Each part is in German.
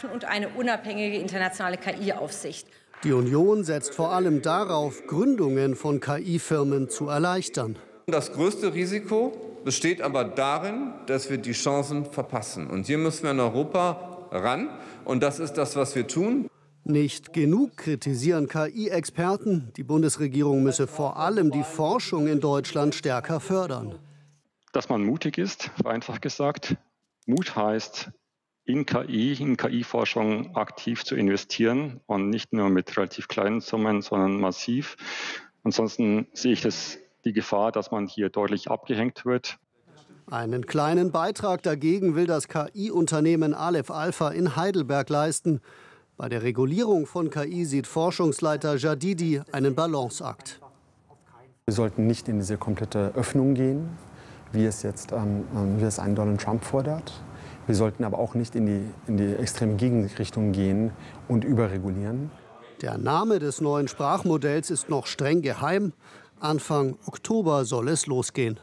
und eine unabhängige internationale KI-Aufsicht. Die Union setzt vor allem darauf, Gründungen von KI-Firmen zu erleichtern. Das größte Risiko besteht aber darin, dass wir die Chancen verpassen. Und hier müssen wir in Europa ran. Und das ist das, was wir tun. Nicht genug kritisieren KI-Experten. Die Bundesregierung müsse vor allem die Forschung in Deutschland stärker fördern. Dass man mutig ist, einfach gesagt. Mut heißt, in KI-Forschung aktiv zu investieren und nicht nur mit relativ kleinen Summen, sondern massiv. Ansonsten sehe ich die Gefahr, dass man hier deutlich abgehängt wird. Einen kleinen Beitrag dagegen will das KI-Unternehmen Aleph Alpha in Heidelberg leisten. Bei der Regulierung von KI sieht Forschungsleiter Jadidi einen Balanceakt. Wir sollten nicht in diese komplette Öffnung gehen, wie es ein Donald Trump fordert. Wir sollten aber auch nicht in die extreme Gegenrichtung gehen und überregulieren. Der Name des neuen Sprachmodells ist noch streng geheim. Anfang Oktober soll es losgehen.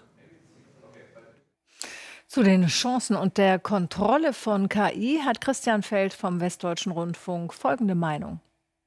Zu den Chancen und der Kontrolle von KI hat Christian Feld vom Westdeutschen Rundfunk folgende Meinung.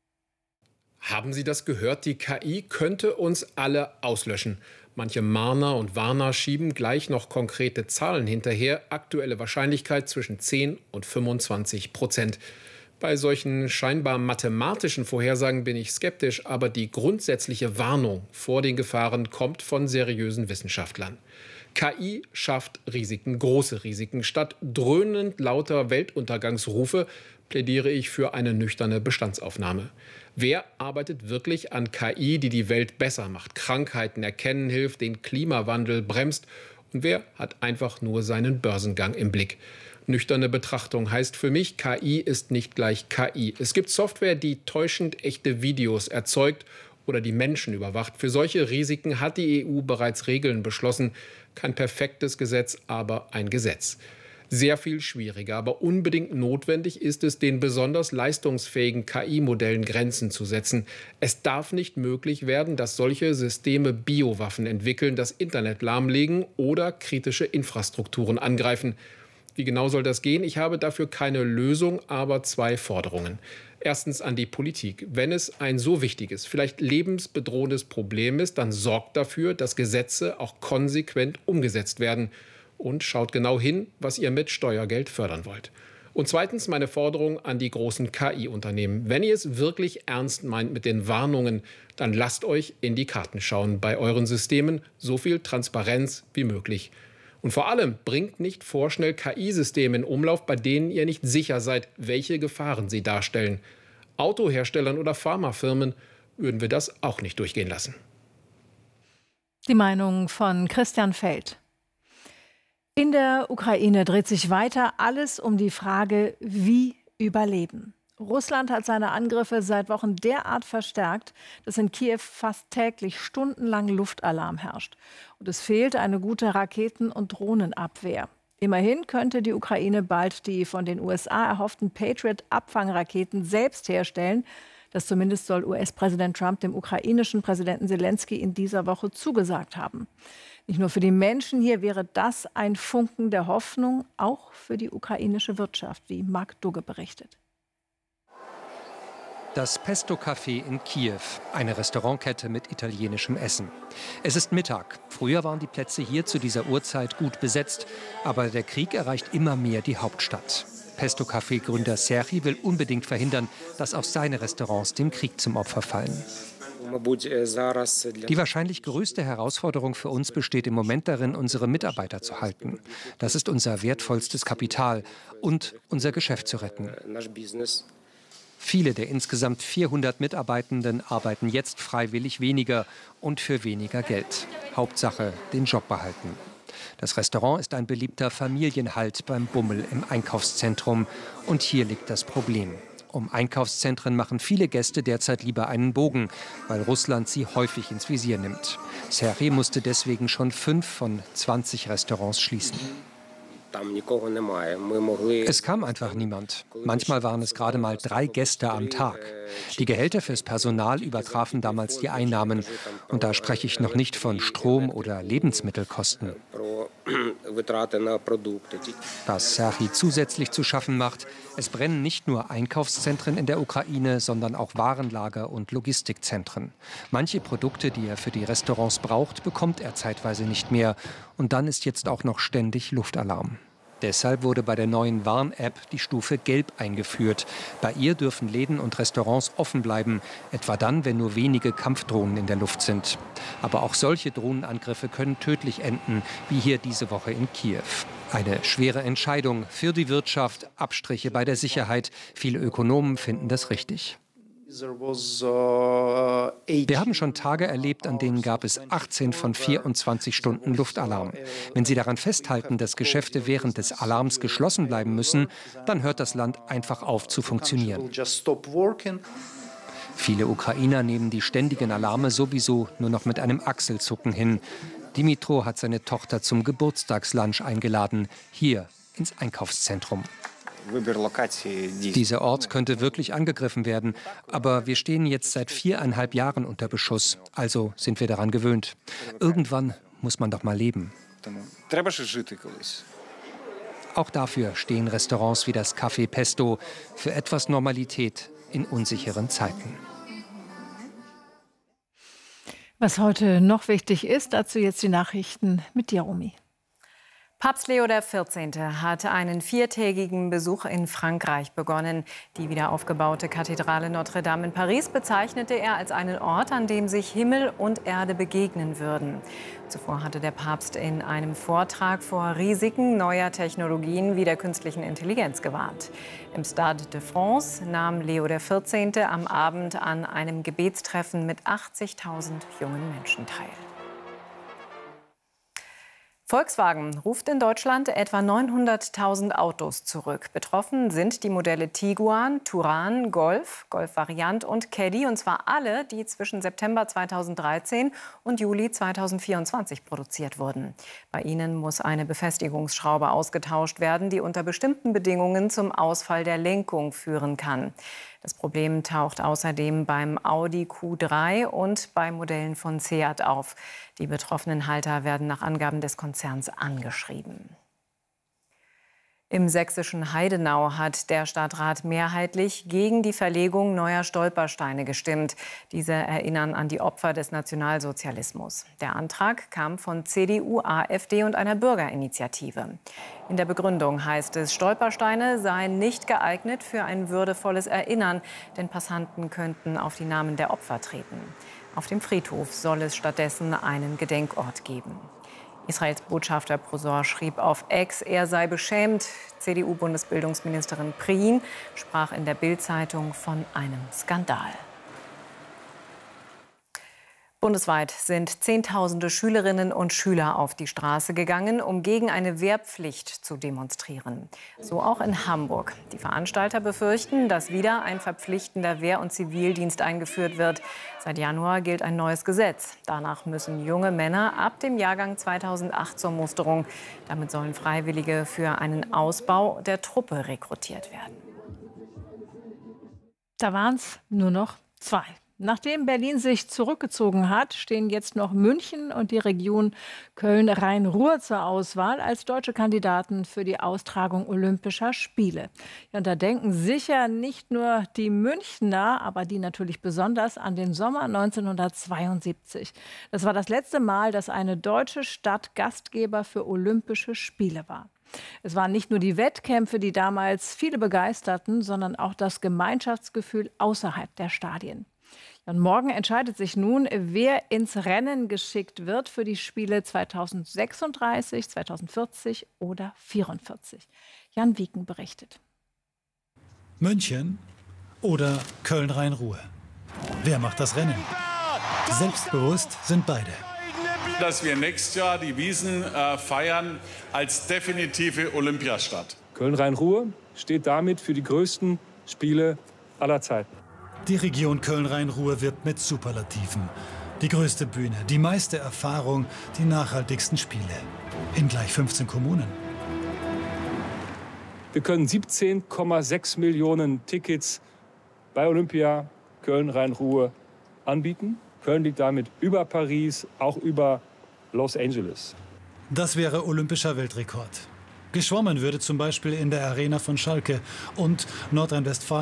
Haben Sie das gehört? Die KI könnte uns alle auslöschen. Manche Mahner und Warner schieben gleich noch konkrete Zahlen hinterher. Aktuelle Wahrscheinlichkeit zwischen 10 und 25%. Bei solchen scheinbar mathematischen Vorhersagen bin ich skeptisch, aber die grundsätzliche Warnung vor den Gefahren kommt von seriösen Wissenschaftlern. KI schafft Risiken, große Risiken. Statt dröhnend lauter Weltuntergangsrufe plädiere ich für eine nüchterne Bestandsaufnahme. Wer arbeitet wirklich an KI, die die Welt besser macht, Krankheiten erkennen hilft, den Klimawandel bremst? Und wer hat einfach nur seinen Börsengang im Blick? Nüchterne Betrachtung heißt für mich, KI ist nicht gleich KI. Es gibt Software, die täuschend echte Videos erzeugt oder die Menschen überwacht. Für solche Risiken hat die EU bereits Regeln beschlossen. Kein perfektes Gesetz, aber ein Gesetz. Sehr viel schwieriger, aber unbedingt notwendig ist es, den besonders leistungsfähigen KI-Modellen Grenzen zu setzen. Es darf nicht möglich werden, dass solche Systeme Biowaffen entwickeln, das Internet lahmlegen oder kritische Infrastrukturen angreifen. Wie genau soll das gehen? Ich habe dafür keine Lösung, aber 2 Forderungen. Erstens an die Politik. Wenn es ein so wichtiges, vielleicht lebensbedrohendes Problem ist, dann sorgt dafür, dass Gesetze auch konsequent umgesetzt werden. Und schaut genau hin, was ihr mit Steuergeld fördern wollt. Und zweitens meine Forderung an die großen KI-Unternehmen. Wenn ihr es wirklich ernst meint mit den Warnungen, dann lasst euch in die Karten schauen bei euren Systemen. So viel Transparenz wie möglich. Und vor allem bringt nicht vorschnell KI-Systeme in Umlauf, bei denen ihr nicht sicher seid, welche Gefahren sie darstellen. Autoherstellern oder Pharmafirmen würden wir das auch nicht durchgehen lassen. Die Meinung von Christian Feld. In der Ukraine dreht sich weiter alles um die Frage, wie überleben. Russland hat seine Angriffe seit Wochen derart verstärkt, dass in Kiew fast täglich stundenlang Luftalarm herrscht. Und es fehlt eine gute Raketen- und Drohnenabwehr. Immerhin könnte die Ukraine bald die von den USA erhofften Patriot-Abfangraketen selbst herstellen. Das zumindest soll US-Präsident Trump dem ukrainischen Präsidenten Selenskyj in dieser Woche zugesagt haben. Nicht nur für die Menschen hier wäre das ein Funken der Hoffnung, auch für die ukrainische Wirtschaft, wie Marc Dugge berichtet. Das Pesto Café in Kiew, eine Restaurantkette mit italienischem Essen. Es ist Mittag. Früher waren die Plätze hier zu dieser Uhrzeit gut besetzt, aber der Krieg erreicht immer mehr die Hauptstadt. Pesto Café-Gründer Serhii will unbedingt verhindern, dass auch seine Restaurants dem Krieg zum Opfer fallen. Die wahrscheinlich größte Herausforderung für uns besteht im Moment darin, unsere Mitarbeiter zu halten. Das ist unser wertvollstes Kapital und unser Geschäft zu retten. Viele der insgesamt 400 Mitarbeitenden arbeiten jetzt freiwillig weniger und für weniger Geld. Hauptsache den Job behalten. Das Restaurant ist ein beliebter Familienhalt beim Bummel im Einkaufszentrum. Und hier liegt das Problem. Um Einkaufszentren machen viele Gäste derzeit lieber einen Bogen, weil Russland sie häufig ins Visier nimmt. Serhii musste deswegen schon 5 von 20 Restaurants schließen. Es kam einfach niemand. Manchmal waren es gerade mal 3 Gäste am Tag. Die Gehälter fürs Personal übertrafen damals die Einnahmen. Und da spreche ich noch nicht von Strom- oder Lebensmittelkosten. Was Serhii zusätzlich zu schaffen macht, es brennen nicht nur Einkaufszentren in der Ukraine, sondern auch Warenlager und Logistikzentren. Manche Produkte, die er für die Restaurants braucht, bekommt er zeitweise nicht mehr. Und dann ist jetzt auch noch ständig Luftalarm. Deshalb wurde bei der neuen Warn-App die Stufe Gelb eingeführt. Bei ihr dürfen Läden und Restaurants offen bleiben, etwa dann, wenn nur wenige Kampfdrohnen in der Luft sind. Aber auch solche Drohnenangriffe können tödlich enden, wie hier diese Woche in Kiew. Eine schwere Entscheidung für die Wirtschaft, Abstriche bei der Sicherheit. Viele Ökonomen finden das richtig. Wir haben schon Tage erlebt, an denen gab es 18 von 24 Stunden Luftalarm. Wenn Sie daran festhalten, dass Geschäfte während des Alarms geschlossen bleiben müssen, dann hört das Land einfach auf zu funktionieren. Viele Ukrainer nehmen die ständigen Alarme sowieso nur noch mit einem Achselzucken hin. Dimitro hat seine Tochter zum Geburtstagslunch eingeladen, hier ins Einkaufszentrum. Dieser Ort könnte wirklich angegriffen werden, aber wir stehen jetzt seit 4,5 Jahren unter Beschuss, also sind wir daran gewöhnt. Irgendwann muss man doch mal leben. Auch dafür stehen Restaurants wie das Café Pesto für etwas Normalität in unsicheren Zeiten. Was heute noch wichtig ist, dazu jetzt die Nachrichten mit dir, Romy. Papst Leo XIV. Hat einen 4-tägigen Besuch in Frankreich begonnen. Die wiederaufgebaute Kathedrale Notre-Dame in Paris bezeichnete er als einen Ort, an dem sich Himmel und Erde begegnen würden. Zuvor hatte der Papst in einem Vortrag vor Risiken neuer Technologien wie der künstlichen Intelligenz gewarnt. Im Stade de France nahm Leo XIV. Am Abend an einem Gebetstreffen mit 80.000 jungen Menschen teil. Volkswagen ruft in Deutschland etwa 900.000 Autos zurück. Betroffen sind die Modelle Tiguan, Touran, Golf, Golf-Variant und Caddy. Und zwar alle, die zwischen September 2013 und Juli 2024 produziert wurden. Bei ihnen muss eine Befestigungsschraube ausgetauscht werden, die unter bestimmten Bedingungen zum Ausfall der Lenkung führen kann. Das Problem taucht außerdem beim Audi Q3 und bei Modellen von Seat auf. Die betroffenen Halter werden nach Angaben des Konzerns angeschrieben. Im sächsischen Heidenau hat der Stadtrat mehrheitlich gegen die Verlegung neuer Stolpersteine gestimmt. Diese erinnern an die Opfer des Nationalsozialismus. Der Antrag kam von CDU, AfD und einer Bürgerinitiative. In der Begründung heißt es, Stolpersteine seien nicht geeignet für ein würdevolles Erinnern, denn Passanten könnten auf die Namen der Opfer treten. Auf dem Friedhof soll es stattdessen einen Gedenkort geben. Israels Botschafter Prosor schrieb auf X, er sei beschämt. CDU-Bundesbildungsministerin Prien sprach in der Bild-Zeitung von einem Skandal. Bundesweit sind Zehntausende Schülerinnen und Schüler auf die Straße gegangen, um gegen eine Wehrpflicht zu demonstrieren. So auch in Hamburg. Die Veranstalter befürchten, dass wieder ein verpflichtender Wehr- und Zivildienst eingeführt wird. Seit Januar gilt ein neues Gesetz. Danach müssen junge Männer ab dem Jahrgang 2008 zur Musterung. Damit sollen Freiwillige für einen Ausbau der Truppe rekrutiert werden. Da waren es nur noch 2. Nachdem Berlin sich zurückgezogen hat, stehen jetzt noch München und die Region Köln-Rhein-Ruhr zur Auswahl als deutsche Kandidaten für die Austragung Olympischer Spiele. Ja, und da denken sicher nicht nur die Münchner, aber die natürlich besonders an den Sommer 1972. Das war das letzte Mal, dass eine deutsche Stadt Gastgeber für Olympische Spiele war. Es waren nicht nur die Wettkämpfe, die damals viele begeisterten, sondern auch das Gemeinschaftsgefühl außerhalb der Stadien. Und morgen entscheidet sich nun, wer ins Rennen geschickt wird für die Spiele 2036, 2040 oder 2044. Jan Wieken berichtet. München oder Köln-Rhein-Ruhr? Wer macht das Rennen? Selbstbewusst sind beide. Dass wir nächstes Jahr die Wiesn feiern als definitive Olympiastadt. Köln-Rhein-Ruhr steht damit für die größten Spiele aller Zeiten. Die Region Köln-Rhein-Ruhr wirbt mit Superlativen. Die größte Bühne, die meiste Erfahrung, die nachhaltigsten Spiele. In gleich 15 Kommunen. Wir können 17,6 Millionen Tickets bei Olympia Köln-Rhein-Ruhr anbieten. Köln liegt damit über Paris, auch über Los Angeles. Das wäre olympischer Weltrekord. Geschwommen würde zum Beispiel in der Arena von Schalke und Nordrhein-Westfalen